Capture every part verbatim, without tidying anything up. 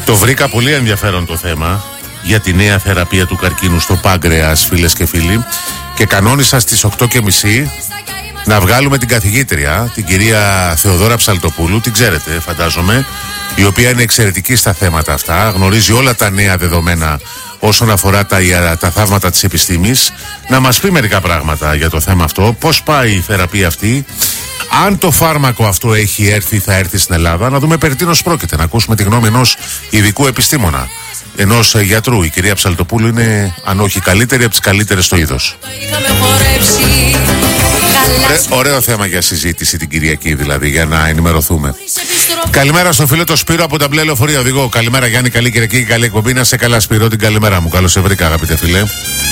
Το βρήκα πολύ ενδιαφέρον το θέμα για τη νέα θεραπεία του καρκίνου στο πάγκρεας, φίλες και φίλοι, και κανόνισα στις οκτώ και μισή να βγάλουμε την καθηγήτρια, την κυρία Θεοδόρα Ψαλτοπούλου, την ξέρετε φαντάζομαι, η οποία είναι εξαιρετική στα θέματα αυτά, γνωρίζει όλα τα νέα δεδομένα όσον αφορά τα, τα θαύματα της επιστήμης, να μας πει μερικά πράγματα για το θέμα αυτό, πώς πάει η θεραπεία αυτή, αν το φάρμακο αυτό έχει έρθει, θα έρθει στην Ελλάδα, να δούμε περί τίνος πρόκειται, να ακούσουμε τη γνώμη ενός ειδικού επιστήμονα, ενός γιατρού. Η κυρία Ψαλτοπούλου είναι, αν όχι καλύτερη, από τις καλύτερες στο είδος. Ωρέ, ωραίο θέμα για συζήτηση την Κυριακή, δηλαδή, για να ενημερωθούμε. Καλημέρα στο φίλο το Σπύρο από τα μπλε λεωφορεία οδηγό. Καλημέρα Γιάννη, καλή Κυριακή και καλή εκπομπή. Να σε καλά Σπύρο, την καλημέρα μου. Καλώς σε βρήκα αγαπητέ φίλε.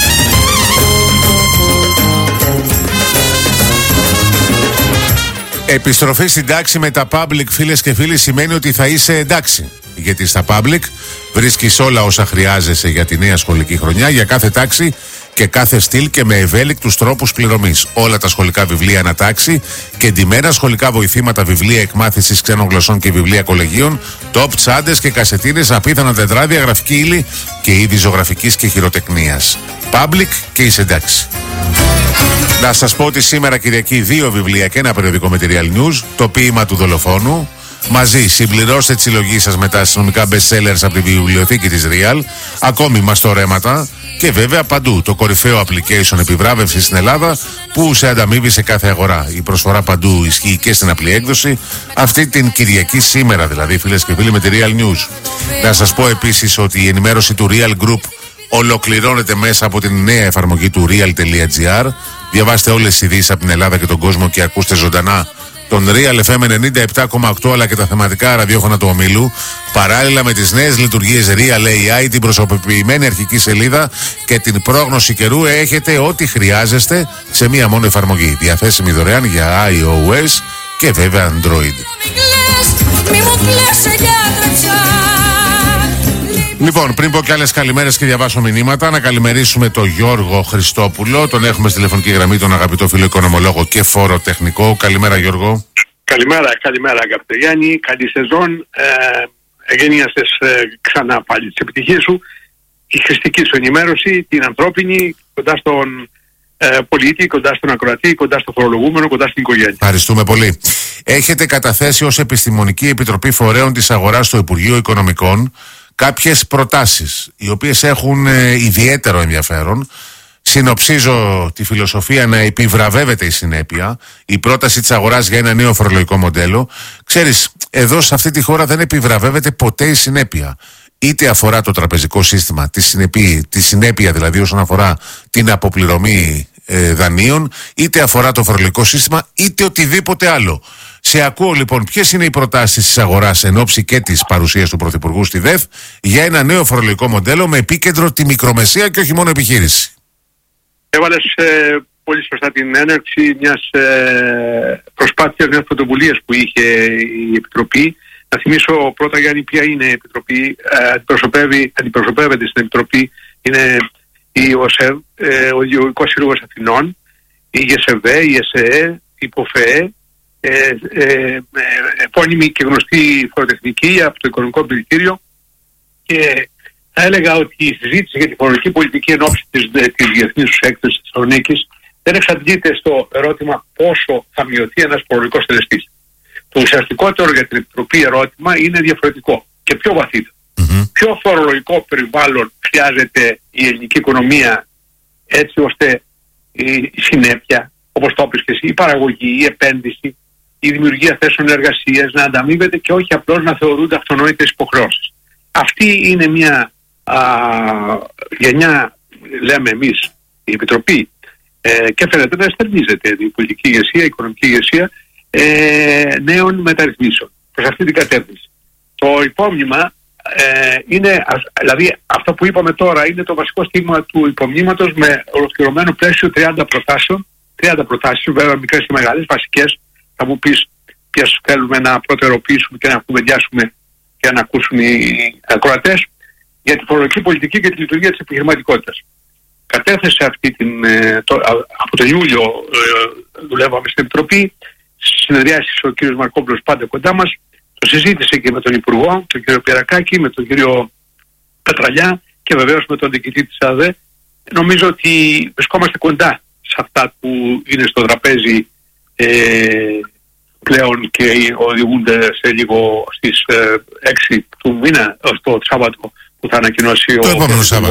Επιστροφή στην τάξη με τα public, φίλες και φίλοι, σημαίνει ότι θα είσαι εντάξει. Γιατί στα public βρίσκεις όλα όσα χρειάζεσαι για τη νέα σχολική χρονιά, για κάθε τάξη και κάθε στυλ και με ευέλικτους τρόπους πληρωμής. Όλα τα σχολικά βιβλία ανατάξη και εντυμένα σχολικά βοηθήματα, βιβλία εκμάθησης ξένων γλωσσών και βιβλία κολεγίων, top τσάντες και κασετίνες, απίθανα τετράδια, γραφική ύλη και είδη ζωγραφικής και χειροτεχνίας. Public και είσαι εντάξει. Να σας πω ότι σήμερα Κυριακή δύο βιβλία και ένα περιοδικό με τη Real News, το ποίημα του δολοφόνου. Μαζί συμπληρώστε τη συλλογή σας με τα αστυνομικά best sellers από τη βιβλιοθήκη της Real, ακόμη μαστορέματα και βέβαια παντού το κορυφαίο application επιβράβευσης στην Ελλάδα που σε ανταμείβει σε κάθε αγορά. Η προσφορά παντού ισχύει και στην απλή έκδοση, αυτή την Κυριακή σήμερα δηλαδή, φίλες και φίλοι, με τη Real News. Να σας πω επίσης ότι η ενημέρωση του Real Group ολοκληρώνεται μέσα από την νέα εφαρμογή του real.gr. Διαβάστε όλες τις ειδήσεις από την Ελλάδα και τον κόσμο και ακούστε ζωντανά τον Real εφ εμ ενενήντα επτά κόμμα οκτώ αλλά και τα θεματικά ραδιόφωνα του ομίλου, παράλληλα με τις νέες λειτουργίες Real έι άι, την προσωποποιημένη αρχική σελίδα και την πρόγνωση καιρού. Έχετε ό,τι χρειάζεστε σε μία μόνο εφαρμογή, διαθέσιμη δωρεάν για iOS και βέβαια Android. Λοιπόν, πριν πω κι άλλες καλημέρες και διαβάσω μηνύματα, να καλημερίσουμε τον Γιώργο Χριστόπουλο. Τον έχουμε στη τηλεφωνική γραμμή, τον αγαπητό φίλο οικονομολόγο και φοροτεχνικό. Καλημέρα Γιώργο. Καλημέρα, καλημέρα αγαπητέ Γιάννη. Καλή σεζόν. Ε, Εγένειασες ε, ξανά πάλι τις επιτυχίες σου. Η χρηστική σου ενημέρωση, την ανθρώπινη, κοντά στον ε, πολίτη, κοντά στον ακροατή, κοντά στο φορολογούμενο, κοντά στην οικογένεια. Ευχαριστούμε πολύ. Έχετε καταθέσει ως Επιστημονική Επιτροπή Φορέων της Αγοράς στο Υπουργείο Οικονομικών κάποιες προτάσεις, οι οποίες έχουν ε, ιδιαίτερο ενδιαφέρον. Συνοψίζω τη φιλοσοφία να επιβραβεύεται η συνέπεια, η πρόταση της αγοράς για ένα νέο φορολογικό μοντέλο. Ξέρεις, εδώ σε αυτή τη χώρα δεν επιβραβεύεται ποτέ η συνέπεια. Είτε αφορά το τραπεζικό σύστημα, τη συνέπεια, τη συνέπεια δηλαδή όσον αφορά την αποπληρωμή ε, δανείων, είτε αφορά το φορολογικό σύστημα, είτε οτιδήποτε άλλο. Σε ακούω λοιπόν, ποιες είναι οι προτάσεις της αγοράς εν ώψη και της παρουσίας του Πρωθυπουργού στη ΔΕΘ για ένα νέο φορολογικό μοντέλο με επίκεντρο τη μικρομεσαία και όχι μόνο επιχείρηση. Έβαλες ε, πολύ σωστά την έναρξη μιας ε, προσπάθειας, μιας πρωτοβουλίας που είχε η Επιτροπή. Να θυμίσω πρώτα, Γιάννη, ποια είναι η Επιτροπή. Ε, αντιπροσωπεύει, αντιπροσωπεύεται στην Επιτροπή, είναι η ΟΣΕΒ, ε, ο Γεωργικός Σύλλογος Αθηνών, η ΓΕΣΕΒΕ, η ΕΣΕΕ, η ΠΟΦΕΕ, ε, ε, ε, επώνυμη και γνωστή φοροτεχνική από το Οικονομικό Επιτελείο, και θα έλεγα ότι η συζήτηση για τη φορολογική πολιτική εν ώψη της, της διεθνής έκθεσης της Θεσσαλονίκης δεν εξαντλείται στο ερώτημα πόσο θα μειωθεί ένας φορολογικός τελεστής. Το ουσιαστικότερο για την Επιτροπή ερώτημα είναι διαφορετικό και πιο βαθύτερο. Mm-hmm. Ποιο φορολογικό περιβάλλον χρειάζεται η ελληνική οικονομία έτσι ώστε η συνέπεια, όπως το είπες και εσύ, η παραγωγή, η επένδυση, η δημιουργία θέσεων εργασίας να ανταμείβεται και όχι απλώς να θεωρούνται αυτονόητες υποχρεώσεις. Αυτή είναι μια α, γενιά, λέμε εμείς, η Επιτροπή, ε, και φαίνεται να εστερνίζεται η πολιτική ηγεσία, η οικονομική ηγεσία ε, νέων μεταρρυθμίσεων προς αυτή την κατεύθυνση. Το υπόμνημα ε, είναι, δηλαδή αυτό που είπαμε τώρα είναι το βασικό στίγμα του υπομνήματος με ολοκληρωμένο πλαίσιο τριάντα προτάσεων, τριάντα προτάσεις, βέβαια μικρές και μεγάλες, βασικές. Θα μου πεις ποιες θέλουμε να προτεραιοποιήσουμε και να κουβεντιάσουμε και να ακούσουν οι ακροατές για τη φορολογική πολιτική και τη λειτουργία της επιχειρηματικότητας. Κατέθεσε αυτή την, το, από τον Ιούλιο ε, δουλεύαμε στην Επιτροπή, στις συνεδριάσεις ο κ. Μαρκόπουλος πάντα κοντά μας, Το συζήτησε και με τον Υπουργό, τον κύριο Πιερακάκη, με τον κύριο Πετραλιά και βεβαίως με τον διοικητή της ΑΔΕ. Νομίζω ότι βρισκόμαστε κοντά σε αυτά που είναι στο τραπέζι ε, πλέον και οδηγούνται σε λίγο στις ε, έξι του μήνα, στο Σάββατο που θα ανακοινώσει το ο... επόμενο Σάββατο.